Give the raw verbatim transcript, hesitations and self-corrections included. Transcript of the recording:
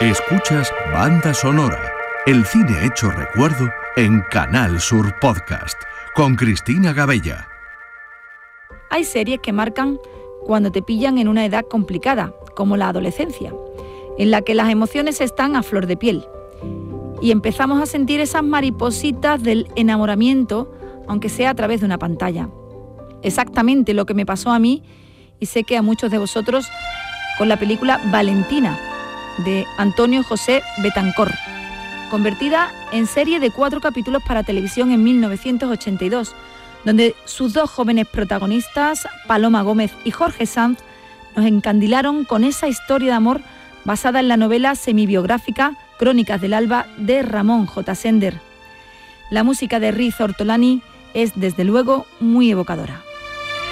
Escuchas Banda Sonora, el cine hecho recuerdo en Canal Sur Podcast, con Cristina Gabella. Hay series que marcan cuando te pillan en una edad complicada, como la adolescencia, en la que las emociones están a flor de piel. Y empezamos a sentir esas maripositas del enamoramiento, aunque sea a través de una pantalla. Exactamente lo que me pasó a mí, y sé que a muchos de vosotros, con la película Valentina, de Antonio José Betancor, convertida en serie de cuatro capítulos para televisión en mil novecientos ochenta y dos, donde sus dos jóvenes protagonistas, Paloma Gómez y Jorge Sanz, nos encandilaron con esa historia de amor basada en la novela semibiográfica Crónicas del Alba de Ramón J. Sender. La música de Riz Ortolani es, desde luego, muy evocadora.